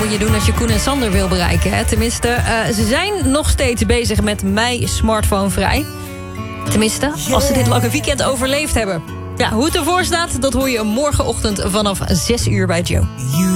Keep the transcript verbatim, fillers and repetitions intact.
moet je doen als je Koen en Sander wil bereiken. Hè? Tenminste, uh, ze zijn nog steeds bezig met Mij Smartphone Vrij. Tenminste, als ze dit lange weekend overleefd hebben. Ja, hoe het ervoor staat, dat hoor je morgenochtend vanaf zes uur bij Joe.